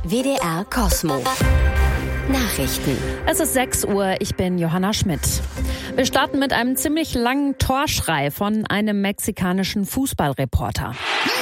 WDR Kosmo. Nachrichten. Es ist 6 Uhr, ich bin Johanna Schmidt. Wir starten mit einem ziemlich langen Torschrei von einem mexikanischen Fußballreporter.